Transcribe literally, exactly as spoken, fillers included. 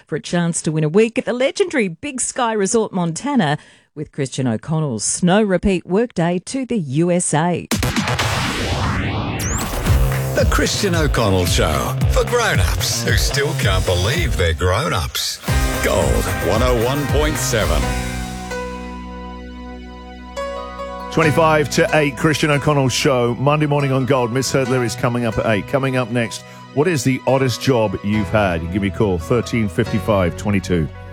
for a chance to win a week at the legendary Big Sky Resort Montana with Christian O'Connell's snow repeat workday to the U S A. The Christian O'Connell Show, for grown-ups who still can't believe they're grown-ups. Gold one oh one point seven. twenty-five to eight, Christian O'Connell Show, Monday morning on Gold. Miss Hurdler is coming up at eight. Coming up next, what is the oddest job you've had? You can give me a call, thirteen fifty-five twenty-two.